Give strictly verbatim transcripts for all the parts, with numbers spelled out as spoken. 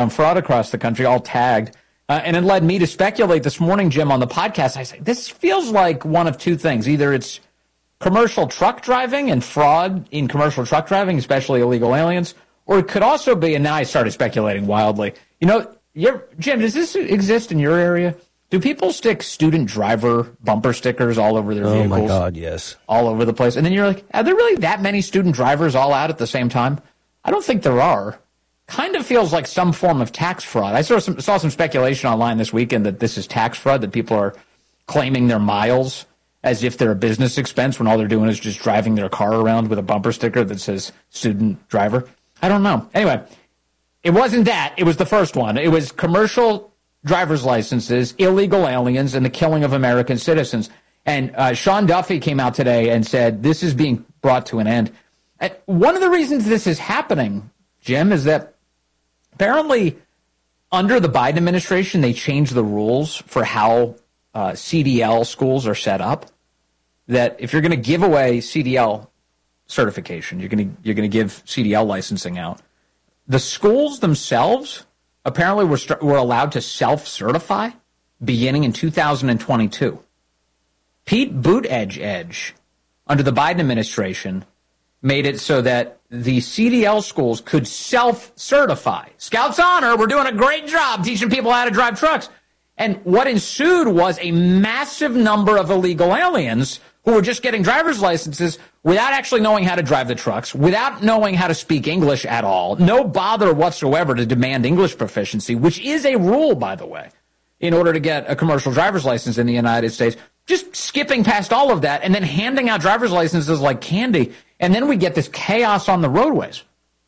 fraud across the country, all tagged. Uh, and it led me to speculate this morning, Jim, on the podcast. I say, this feels like one of two things. Either it's commercial truck driving and fraud in commercial truck driving, especially illegal aliens, or it could also be, and now I started speculating wildly. You know, you're, Jim, does this exist in your area? Do people stick student driver bumper stickers all over their vehicles? Oh, my God, yes. All over the place. And then you're like, are there really that many student drivers all out at the same time? I don't think there are. Kind of feels like some form of tax fraud. I saw some, saw some speculation online this weekend that this is tax fraud, that people are claiming their miles as if they're a business expense when all they're doing is just driving their car around with a bumper sticker that says student driver. I don't know. Anyway, it wasn't that. It was the first one. It was commercial driver's licenses, illegal aliens, and the killing of American citizens. And uh, Sean Duffy came out today and said this is being brought to an end. And one of the reasons this is happening, Jim, is that apparently under the Biden administration, they changed the rules for how uh, C D L schools are set up. That if you're going to give away C D L certification, you're going to you're going to give C D L licensing out. The schools themselves apparently were st- were allowed to self-certify beginning in two thousand twenty-two. Pete Buttigieg, under the Biden administration, made it so that the C D L schools could self-certify. Scouts Honor, we're doing a great job teaching people how to drive trucks. And what ensued was a massive number of illegal aliens who were just getting driver's licenses without actually knowing how to drive the trucks, without knowing how to speak English at all, no bother whatsoever to demand English proficiency, which is a rule, by the way, in order to get a commercial driver's license in the United States. Just skipping past all of that and then handing out driver's licenses like candy, and then we get this chaos on the roadways.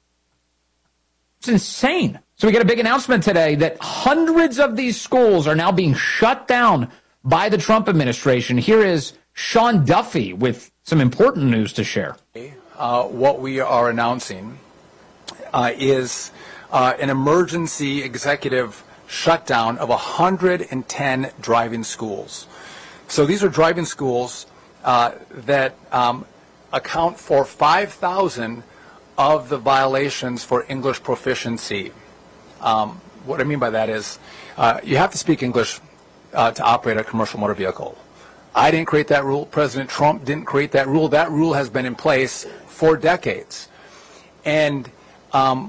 It's insane. So we get a big announcement today that hundreds of these schools are now being shut down by the Trump administration. Here is Sean Duffy with some important news to share. Uh, what we are announcing uh, is uh, an emergency executive shutdown of one hundred ten driving schools. So these are driving schools uh, that um, account for five thousand of the violations for English proficiency. Um, what I mean by that is uh, you have to speak English uh, to operate a commercial motor vehicle. I didn't create that rule. President Trump didn't create that rule. That rule has been in place for decades. And um,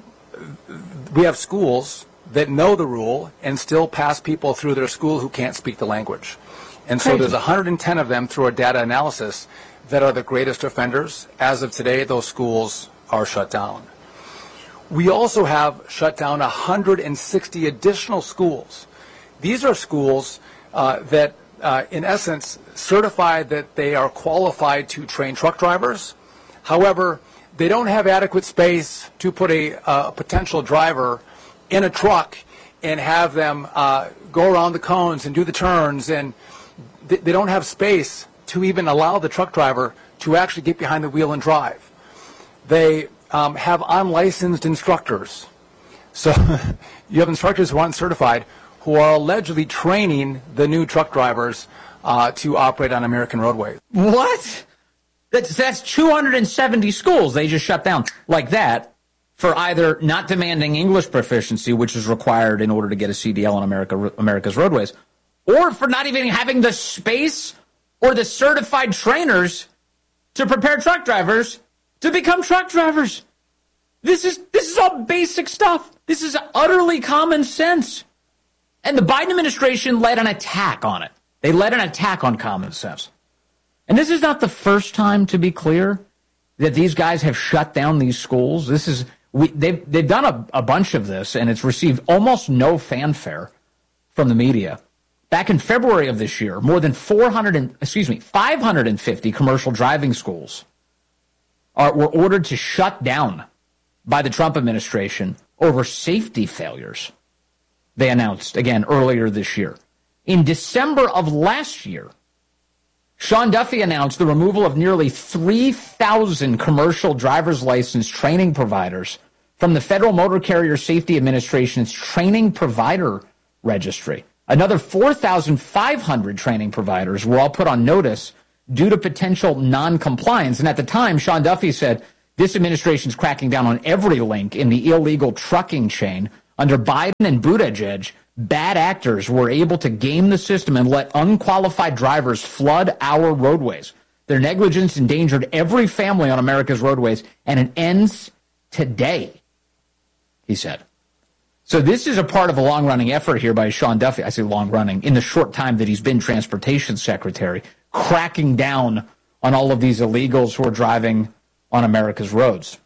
we have schools that know the rule and still pass people through their school who can't speak the language. And so there's one hundred ten of them through our data analysis that are the greatest offenders. As of today, those schools are shut down. We also have shut down one hundred sixty additional schools. These are schools uh, that, uh, in essence, certify that they are qualified to train truck drivers. However, they don't have adequate space to put a, a potential driver in a truck and have them uh, go around the cones and do the turns, and th- they don't have space to even allow the truck driver to actually get behind the wheel and drive. They um, have unlicensed instructors. So you have instructors who aren't certified who are allegedly training the new truck drivers uh, to operate on American roadways. What? That's, that's two hundred seventy schools they just shut down like that for either not demanding English proficiency, which is required in order to get a C D L on America, America's roadways, or for not even having the space or the certified trainers to prepare truck drivers to become truck drivers. This is this is all basic stuff. This is utterly common sense. And the Biden administration led an attack on it. They led an attack on common sense. And this is not the first time, to be clear, that these guys have shut down these schools. This is we, they've they've done a, a bunch of this, and it's received almost no fanfare from the media. Back in February of this year, more than four hundred, and, excuse me, five hundred fifty commercial driving schools are, were ordered to shut down by the Trump administration over safety failures. They announced again earlier this year. In December of last year, Sean Duffy announced the removal of nearly three thousand commercial driver's license training providers from the Federal Motor Carrier Safety Administration's training provider registry. Another four thousand five hundred training providers were all put on notice due to potential non-compliance. And at the time, Sean Duffy said this administration is cracking down on every link in the illegal trucking chain Under Biden and Buttigieg, bad actors were able to game the system and let unqualified drivers flood our roadways. Their negligence endangered every family on America's roadways, and it ends today, he said. So this is a part of a long-running effort here by Sean Duffy. I say long-running, in the short time that he's been transportation secretary, cracking down on all of these illegals who are driving on America's roads.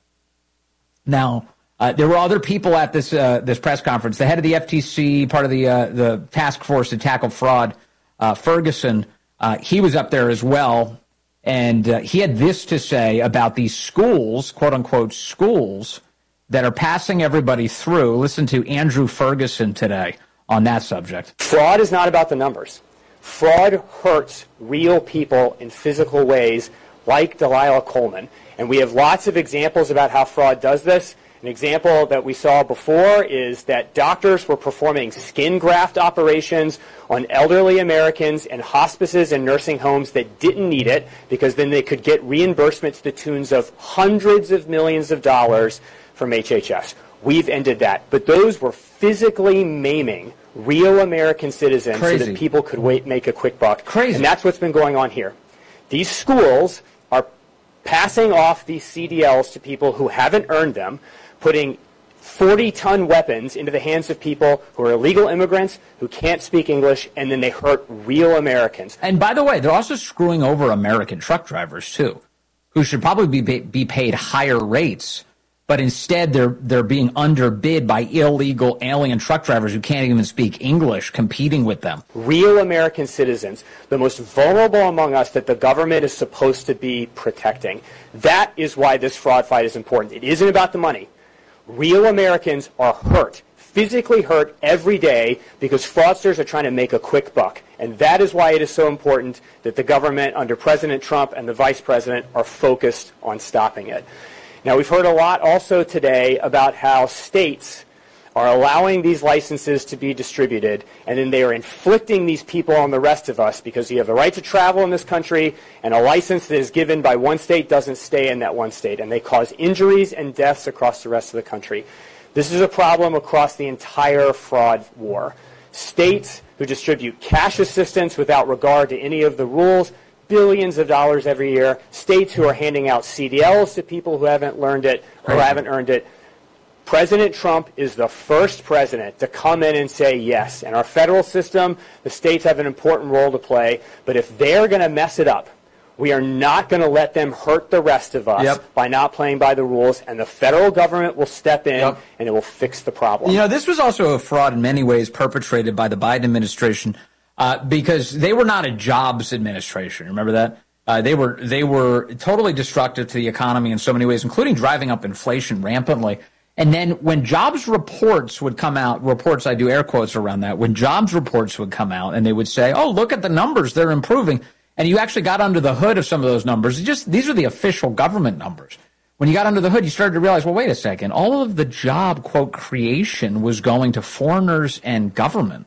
Now, uh, there were other people at this uh, this press conference. The head of the F T C, part of the uh, the task force to tackle fraud, uh, Ferguson, uh, he was up there as well. And uh, he had this to say about these schools, quote-unquote schools, that are passing everybody through. Listen to Andrew Ferguson today on that subject. Fraud is not about the numbers. Fraud hurts real people in physical ways like Delilah Coleman. And we have lots of examples about how fraud does this. An example that we saw before is that doctors were performing skin graft operations on elderly Americans in hospices and nursing homes that didn't need it, because then they could get reimbursement to the tunes of hundreds of millions of dollars from H H S. We've ended that. But those were physically maiming real American citizens Crazy. so that people could wait, make a quick buck. Crazy. And that's what's been going on here. These schools are passing off these C D Ls to people who haven't earned them, putting forty-ton weapons into the hands of people who are illegal immigrants, who can't speak English, and then they hurt real Americans. And by the way, they're also screwing over American truck drivers, too, who should probably be be paid higher rates, but instead they're they're being underbid by illegal alien truck drivers who can't even speak English, competing with them. Real American citizens, the most vulnerable among us that the government is supposed to be protecting. That is why this fraud fight is important. It isn't about the money. Real Americans are hurt, physically hurt every day, because fraudsters are trying to make a quick buck. And that is why it is so important that the government under President Trump and the Vice President are focused on stopping it. Now, we've heard a lot also today about how states are allowing these licenses to be distributed, and then they are inflicting these people on the rest of us, because you have the right to travel in this country, and a license that is given by one state doesn't stay in that one state, and they cause injuries and deaths across the rest of the country. This is a problem across the entire fraud war. States who distribute cash assistance without regard to any of the rules, billions of dollars every year. States who are handing out C D Ls to people who haven't learned it or Right. haven't earned it. President Trump is the first president to come in and say yes. In our federal system, the states have an important role to play. But if they're going to mess it up, we are not going to let them hurt the rest of us Yep. by not playing by the rules. And the federal government will step in Yep. and it will fix the problem. You know, this was also a fraud in many ways perpetrated by the Biden administration uh, because they were not a jobs administration. Remember that? Uh, they were they were totally destructive to the economy in so many ways, including driving up inflation rampantly. And then when jobs reports would come out, reports, I do air quotes around that, when jobs reports would come out and they would say, oh, look at the numbers, they're improving. And you actually got under the hood of some of those numbers. Just these are the official government numbers. When you got under the hood, you started to realize, well, wait a second, all of the job, quote, creation was going to foreigners and government.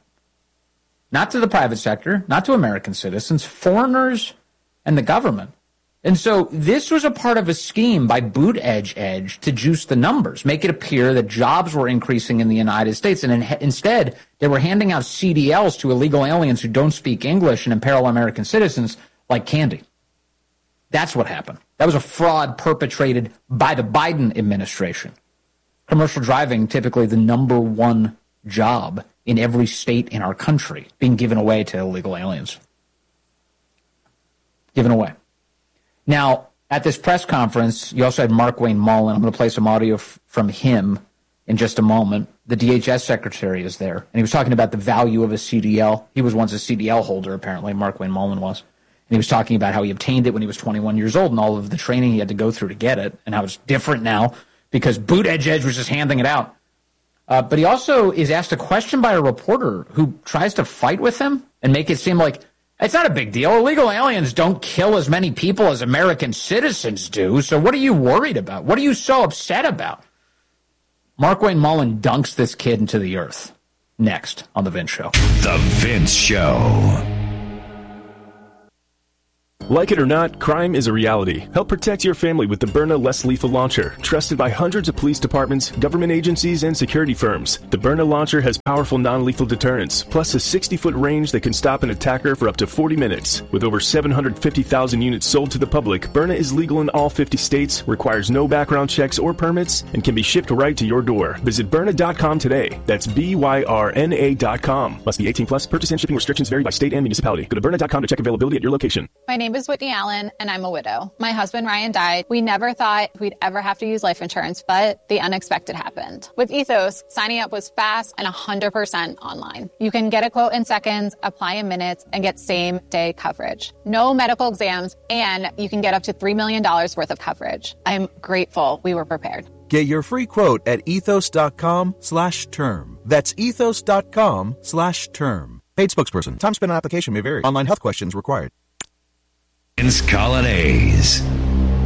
Not to the private sector, not to American citizens, foreigners and the government. And so this was a part of a scheme by Buttigieg to juice the numbers, make it appear that jobs were increasing in the United States. And in, instead, they were handing out C D Ls to illegal aliens who don't speak English and imperil American citizens like candy. That's what happened. That was a fraud perpetrated by the Biden administration. Commercial driving, typically the number one job in every state in our country, being given away to illegal aliens. Given away. Now, at this press conference, you also had Markwayne Mullin. I'm going to play some audio f- from him in just a moment. The D H S secretary is there, and he was talking about the value of a C D L. He was once a C D L holder, apparently, Markwayne Mullin was. And he was talking about how he obtained it when he was twenty-one years old and all of the training he had to go through to get it, and how it's different now because Buttigieg was just handing it out. Uh, but he also is asked a question by a reporter who tries to fight with him and make it seem like it's not a big deal. Illegal aliens don't kill as many people as American citizens do. So what are you worried about? What are you so upset about? Markwayne Mullin dunks this kid into the earth. Next on The Vince Show. The Vince Show. Like it or not, crime is a reality. Help protect your family with the Byrna Less Lethal Launcher, trusted by hundreds of police departments, government agencies, and security firms. The Byrna launcher has powerful non-lethal deterrence, plus a sixty-foot range that can stop an attacker for up to forty minutes. With over seven hundred fifty thousand units sold to the public, Byrna is legal in all fifty states, requires no background checks or permits, and can be shipped right to your door. Visit Byrna dot com today. That's B Y R N A dot com. Must be eighteen plus. Purchase and shipping restrictions vary by state and municipality. Go to Byrna dot com to check availability at your location. My name is Whitney Allen, and I'm a widow. My husband, Ryan, died. We never thought we'd ever have to use life insurance, but the unexpected happened. With Ethos, signing up was fast and one hundred percent online. You can get a quote in seconds, apply in minutes, and get same-day coverage. No medical exams, and you can get up to three million dollars worth of coverage. I'm grateful we were prepared. Get your free quote at ethos dot com slash term. That's ethos dot com slash term. Paid spokesperson. Time spent on application may vary. Online health questions required. Colonnades.